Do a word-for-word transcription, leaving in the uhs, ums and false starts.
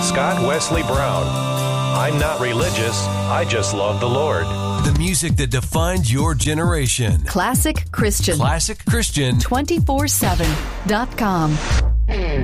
Scott Wesley Brown. I'm not religious, I just love the Lord. The music that defined your generation. Classic Christian. Classic Christian. two four seven dot com.